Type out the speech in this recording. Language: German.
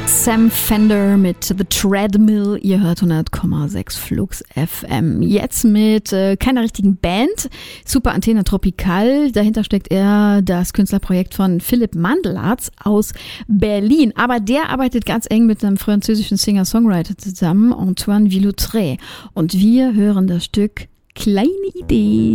Sam Fender mit The Treadmill. Ihr hört 100,6 Flux FM. Jetzt mit keiner richtigen Band. Super Antenne Tropical. Dahinter steckt eher das Künstlerprojekt von Philipp Mandelarz aus Berlin. Aber der arbeitet ganz eng mit einem französischen Singer-Songwriter zusammen, Antoine Villautré. Und wir hören das Stück Kleine Idee.